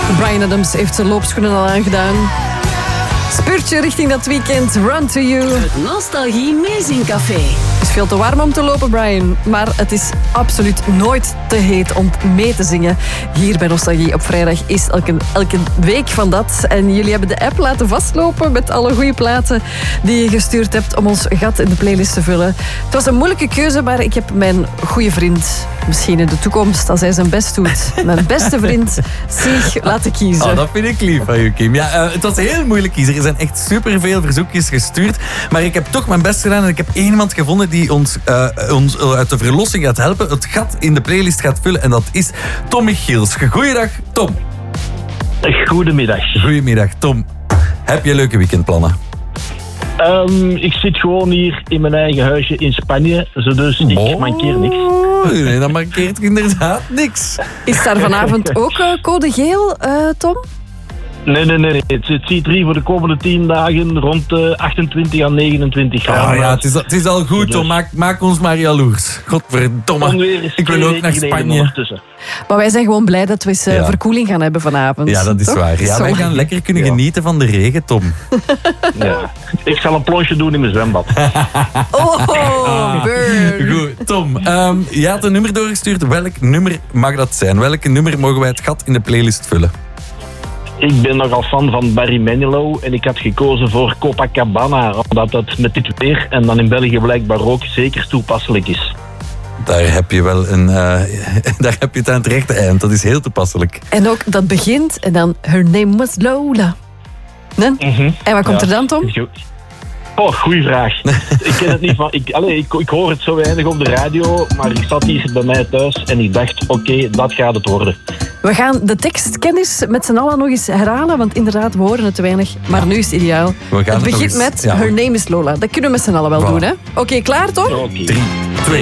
Bryan Adams heeft zijn loopschoenen al aangedaan. Spurtje richting dat weekend. Run to you. Het Nostalgie Meezingcafé. Het is veel te warm om te lopen, Brian. Maar het is absoluut nooit te heet om mee te zingen. Hier bij Nostalgie op vrijdag is elke week van dat. En jullie hebben de app laten vastlopen met alle goede platen die je gestuurd hebt om ons gat in de playlist te vullen. Het was een moeilijke keuze, maar ik heb mijn goede vriend, misschien in de toekomst, als hij zijn best doet, mijn beste vriend, Sieg laten kiezen. Oh, dat vind ik lief van je, Kim. Ja, het was heel moeilijk kiezen. Er zijn echt superveel verzoekjes gestuurd. Maar ik heb toch mijn best gedaan en ik heb één iemand gevonden die ons uit de verlossing gaat helpen. Het gat in de playlist gaat vullen. En dat is Tom Michiels. Goeiedag, Tom. Goedemiddag. Goedemiddag, Tom. Heb je leuke weekendplannen? Ik zit gewoon hier in mijn eigen huisje in Spanje. Dus ik mankeer niks. Nee, dat markeert inderdaad niks. Is daar vanavond ook code geel, Tom? Nee. Het ziet er hier voor de komende 10 dagen rond 28 à 29 graden. Oh ja, het is al goed, Tom. Maak ons maar jaloers. Godverdomme. Ik wil ook naar Spanje. Maar wij zijn gewoon blij dat we eens verkoeling gaan hebben vanavond. Ja, dat is toch? waar. Ja, wij gaan lekker kunnen genieten van de regen, Tom. Ja. Ik zal een plonsje doen in mijn zwembad. Oh, burn. Goed, Tom. Je had een nummer doorgestuurd. Welk nummer mag dat zijn? Welk nummer mogen wij het gat in de playlist vullen? Ik ben nogal fan van Barry Manilow en ik had gekozen voor Copacabana, omdat dat met dit weer en dan in België blijkbaar ook zeker toepasselijk is. Daar heb je wel daar heb je het aan het rechte eind. Dat is heel toepasselijk. En ook dat begint en dan Her name was Lola. Nee? Mm-hmm. En wat komt er dan, Tom? Oh, goeie vraag. Ik ken het niet van. Ik hoor het zo weinig op de radio, maar ik zat hier bij mij thuis en ik dacht, oké, dat gaat het worden. We gaan de tekstkennis met z'n allen nog eens herhalen, want inderdaad, we horen het te weinig. Maar nu is het ideaal. Het begint met Her name is Lola. Dat kunnen we met z'n allen wel doen, hè? Oké, klaar, Tom? Oké. 3,